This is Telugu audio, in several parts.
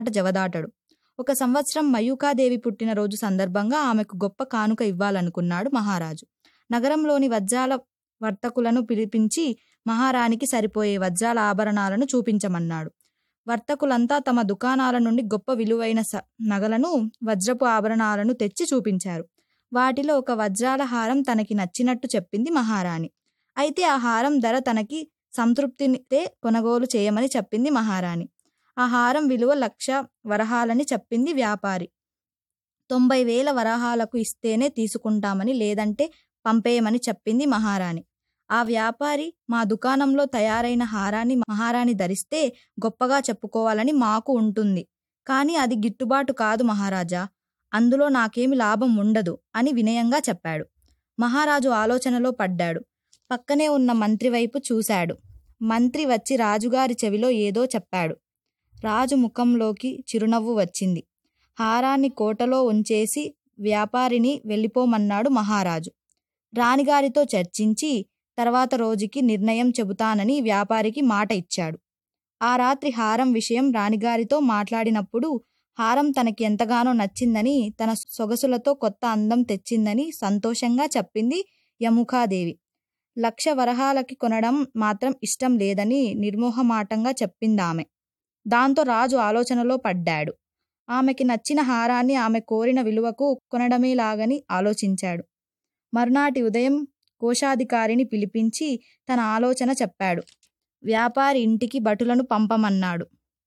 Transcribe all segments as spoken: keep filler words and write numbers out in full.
జవదాటడు. ఒక సంవత్సరం మయూకాదేవి పుట్టినరోజు సందర్భంగా ఆమెకు గొప్ప కానుక ఇవ్వాలనుకున్నాడు మహారాజు. నగరంలోని వజ్రాల వర్తకులను పిలిపించి మహారాణికి సరిపోయే వజ్రాల ఆభరణాలను చూపించమన్నాడు. వర్తకులంతా తమ దుకాణాల నుండి గొప్ప విలువైన స నగలను వజ్రపు ఆభరణాలను తెచ్చి చూపించారు. వాటిలో ఒక వజ్రాల హారం తనకి నచ్చినట్టు చెప్పింది మహారాణి. అయితే ఆ హారం ధర తనకి సంతృప్తినితే కొనుగోలు చేయమని చెప్పింది మహారాణి. ఆ హారం విలువ లక్ష వరహాలని చెప్పింది వ్యాపారి. తొంభై వేల వరహాలకు ఇస్తేనే తీసుకుంటామని, లేదంటే పంపేయమని చెప్పింది మహారాణి. ఆ వ్యాపారి, మా దుకాణంలో తయారైన హారాన్ని మహారాణి ధరిస్తే గొప్పగా చెప్పుకోవాలని మాకు ఉంటుంది, కానీ అది గిట్టుబాటు కాదు మహారాజా, అందులో నాకేమి లాభం ఉండదు అని వినయంగా చెప్పాడు. మహారాజు ఆలోచనలో పడ్డాడు. పక్కనే ఉన్న మంత్రి వైపు చూశాడు. మంత్రి వచ్చి రాజుగారి చెవిలో ఏదో చెప్పాడు. రాజు ముఖంలోకి చిరునవ్వు వచ్చింది. హారాన్ని కోటలో ఉంచేసి వ్యాపారిని వెళ్ళిపోమన్నాడు మహారాజు. రాణిగారితో చర్చించి తర్వాత రోజుకి నిర్ణయం చెబుతానని వ్యాపారికి మాట ఇచ్చాడు. ఆ రాత్రి హారం విషయం రాణిగారితో మాట్లాడినప్పుడు హారం తనకి ఎంతగానో నచ్చిందని, తన సొగసులతో కొత్త అందం తెచ్చిందని సంతోషంగా చెప్పింది యముకాదేవి. లక్ష వరహాలకి కొనడం మాత్రం ఇష్టం లేదని నిర్మోహమాటంగా చెప్పిందామె. దాంతో రాజు ఆలోచనలో పడ్డాడు. ఆమెకి నచ్చిన హారాన్ని ఆమె కోరిన విలువకు కొనడమేలాగని ఆలోచించాడు. మరునాటి ఉదయం కోశాధికారిని పిలిపించి తన ఆలోచన చెప్పాడు. వ్యాపారి ఇంటికి భటులను పంపమన్నాడు.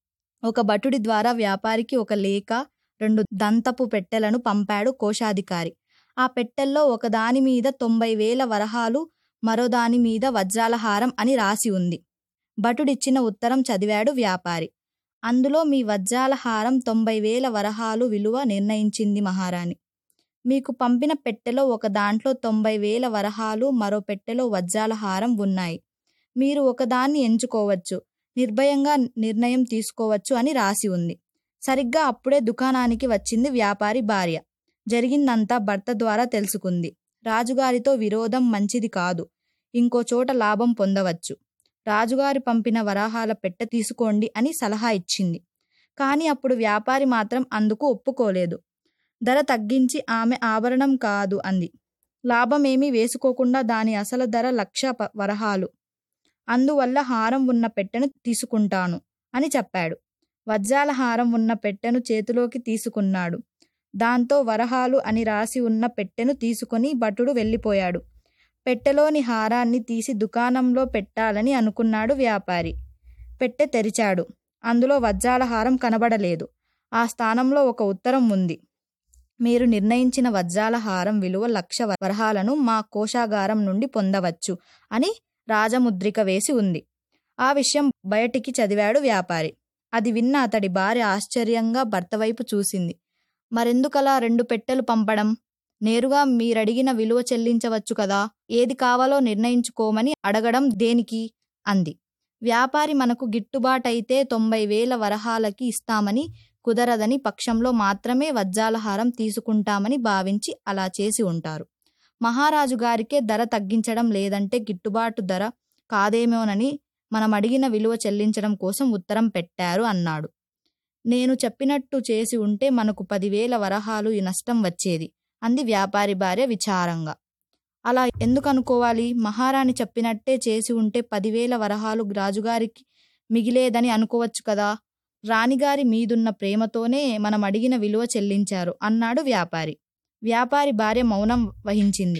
ఒక భటుడి ద్వారా వ్యాపారికి ఒక లేఖ, రెండు దంతపు పెట్టెలను పంపాడు కోశాధికారి. ఆ పెట్టెల్లో ఒకదాని మీద తొంభై వేల వరహాలు, మరో దాని మీద వజ్రాల హారం అని రాసి ఉంది. భటుడిచ్చిన ఉత్తరం చదివాడు వ్యాపారి. అందులో మీ వజ్రాల హారం తొంభై వేల వరహాలు విలువ నిర్ణయించింది మహారాణి. మీకు పంపిన పెట్టెలో ఒక దాంట్లో తొంభై వేల వరహాలు, మరో పెట్టెలో వజ్రాల హారం ఉన్నాయి. మీరు ఒకదాన్ని ఎంచుకోవచ్చు, నిర్భయంగా నిర్ణయం తీసుకోవచ్చు అని రాసి ఉంది. సరిగ్గా అప్పుడే దుకాణానికి వచ్చింది వ్యాపారి భార్య. జరిగిందంతా భర్త ద్వారా తెలుసుకుంది. రాజుగారితో విరోధం మంచిది కాదు, ఇంకో చోట లాభం పొందవచ్చు. రాజుగారి పంపిన వరహాల పెట్టె తీసుకోండి అని సలహా ఇచ్చింది. కానీ అప్పుడు వ్యాపారి మాత్రం అందుకు ఒప్పుకోలేదు. ధర తగ్గించి ఆమె ఆభరణం కాదు అంది. లాభమేమీ వేసుకోకుండా దాని అసలు ధర లక్ష వరహాలు, అందువల్ల హారం ఉన్న పెట్టెను తీసుకుంటాను అని చెప్పాడు. వజ్రాల హారం ఉన్న పెట్టెను చేతిలోకి తీసుకున్నాడు. దాంతో వరహాలు అని రాసి ఉన్న పెట్టెను తీసుకుని భటుడు వెళ్ళిపోయాడు. పెట్టెలోని హారాన్ని తీసి దుకాణంలో పెట్టాలని అనుకున్నాడు వ్యాపారి. పెట్టె తెరిచాడు. అందులో వజ్రాల హారం కనబడలేదు. ఆ స్థానంలో ఒక ఉత్తరం ఉంది. మీరు నిర్ణయించిన వజ్రాల హారం విలువ లక్ష వరహాలను మా కోశాగారం నుండి పొందవచ్చు అని రాజముద్రిక వేసి ఉంది. ఆ విషయం బయటికి చదివాడు వ్యాపారి. అది విన్న అతడి భార్య ఆశ్చర్యంగా భర్త వైపు చూసింది. మరెందుకలా రెండు పెట్టెలు పంపడం? నేరుగా మీరడిగిన విలువ చెల్లించవచ్చు కదా, ఏది కావాలో నిర్ణయించుకోమని అడగడం దేనికి అంది. వ్యాపారి మనకు గిట్టుబాటైతే తొంభై వేల వరహాలకి ఇస్తామని, కుదరదని పక్షంలో మాత్రమే వజ్రాల హారం తీసుకుంటామని భావించి అలా చేసి ఉంటారు. మహారాజు గారికే ధర తగ్గించడం లేదంటే గిట్టుబాటు ధర కాదేమోనని మనం అడిగిన విలువ చెల్లించడం కోసం ఉత్తరం పెట్టారు అన్నాడు. నేను చెప్పినట్టు చేసి ఉంటే మనకు పదివేల వరహాలు ఈ నష్టం వచ్చేది అంది వ్యాపారి భార్య విచారంగా. అలా ఎందుకు అనుకోవాలి? మహారాణి చెప్పినట్టే చేసి ఉంటే పదివేల వరహాలు రాజుగారికి మిగిలేదని అనుకోవచ్చు కదా. రాణిగారి మీదున్న ప్రేమతోనే మనం అడిగిన విలువ చెల్లించారు అన్నాడు వ్యాపారి. వ్యాపారి భార్య మౌనం వహించింది.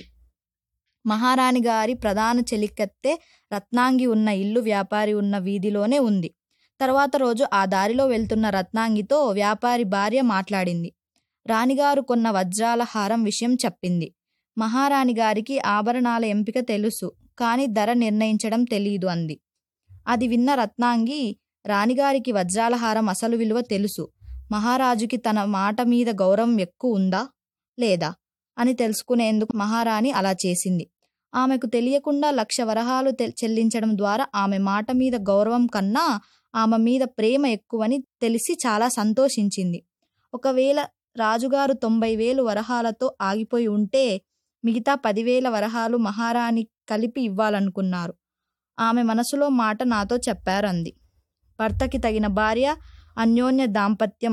మహారాణి గారి ప్రధాన చెలికత్తె రత్నాంగి ఉన్న ఇల్లు వ్యాపారి ఉన్న వీధిలోనే ఉంది. తర్వాత రోజు ఆ దారిలో వెళ్తున్న రత్నాంగితో వ్యాపారి భార్య మాట్లాడింది. రాణిగారు కొన్న వజ్రాల హారం విషయం చెప్పింది. మహారాణి గారికి ఆభరణాల ఎంపిక తెలుసు, కానీ ధర నిర్ణయించడం తెలీదు అంది. అది విన్న రత్నాంగి, రాణిగారికి వజ్రాల హారం అసలు విలువ తెలుసు, మహారాజుకి తన మాట మీద గౌరవం ఎక్కువ ఉందా లేదా అని తెలుసుకునేందుకు మహారాణి అలా చేసింది. ఆమెకు తెలియకుండా లక్ష వరహాలు చెల్లించడం ద్వారా ఆమె మాట మీద గౌరవం కన్నా ఆమె మీద ప్రేమ ఎక్కువని తెలిసి చాలా సంతోషించింది. ఒకవేళ రాజుగారు తొంభై వేలు వరహాలతో ఆగిపోయి ఉంటే మిగతా పదివేల వరహాలు మహారాణి కలిపి ఇవ్వాలనుకున్నారు. ఆమె మనసులో మాట నాతో చెప్పారంది. భర్తకి తగిన భార్య అన్యోన్య దాంపత్యం